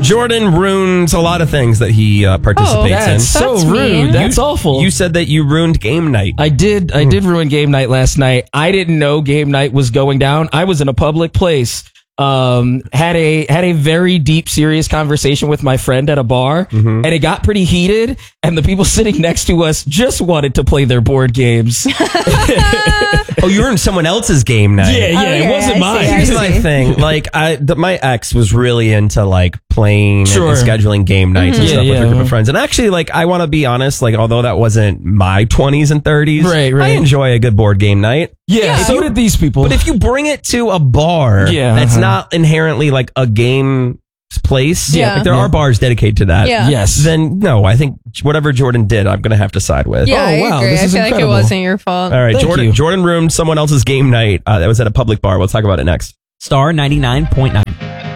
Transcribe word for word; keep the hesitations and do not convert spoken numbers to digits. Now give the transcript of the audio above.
Jordan ruins a lot of things that he uh, participates Oh, in. that's so That's rude. mean. That's awful. You said that you ruined game night. I did. I did ruin game night last night. I didn't know game night was going down. I was in a public place. Um, had a had a very deep, serious conversation with my friend at a bar, and it got pretty heated. And the people sitting next to us just wanted to play their board games. Oh, you ruined someone else's game night. Yeah, yeah, Okay, it wasn't I mine. see, I Here's see. my thing. Like, I, the, my ex was really into like playing Sure. and scheduling game nights and Yeah, stuff with yeah. her group of friends. And actually, like, I want to be honest. Like, although that wasn't my twenties and thirties, Right, right. I enjoy a good board game night. Yeah, Yeah. so did these people. But if you bring it to a bar, Yeah, that's uh-huh. not inherently like a game place. Yeah. like, there Yeah. are bars dedicated to that. Yeah. yes, Then no, I think whatever Jordan did, I'm gonna have to side with. Yeah, Oh, I wow, agree. this I is feel like it incredible. wasn't your fault. All right, Thank Jordan. you. Jordan ruined someone else's game night. Uh, that was at a public bar. We'll talk about it next. Star ninety-nine point nine.